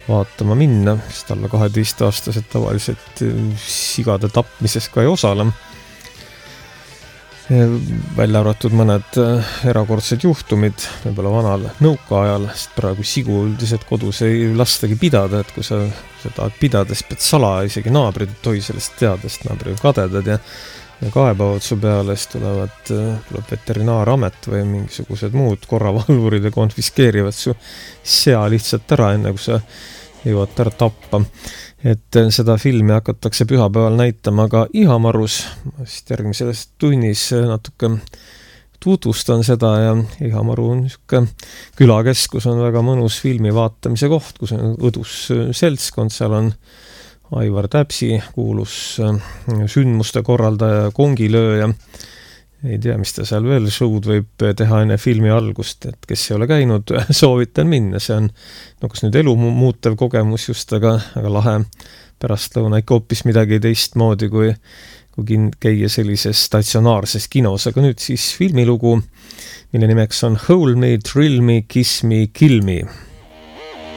vaatama minna, sest alla 12-aastased tavaliselt sigade tapmises ka ei osale. Välja arvatud mõned erakordsed juhtumid, võib-olla vanal nõukaajal, sest praegu sigu üldiselt kodus ei lastagi pidada, et kui sa tahad pidada, siis pead salaja, isegi naabrid ei tohi sellest teada, sest naabrid on kadedad ja kaebavad su peale, siis tuleb veterinaaраmet või mingisugused muud korravalvurid ja konfiskeerivad su sea lihtsalt ära, enne kui sa jõuad ära tappa. Et seda filmi hakatakse pühapäeval näitama ka Ihamarus, sest järgmises tunnis natuke tutvustan seda ja Ihamaru on niisugune külakeskus, on väga mõnus filmi vaatamise koht, kus on õdus seltskond, seal on Aivar Täpsi, kuulus sündmuste korraldaja, kongilööja. Ei tea, mis ta seal veel show'd võib teha enne filmi algust, et kes ei ole käinud, soovitan minna. See on, kas nüüd elu muutev kogemus just, aga lahe pärastlõuna ikka hoopis midagi teistmoodi, kui käia sellises statsionaarses kinos. Aga nüüd siis filmilugu, mille nimeks on Hold Me, Thrill Me, Kiss Me, Kill Me.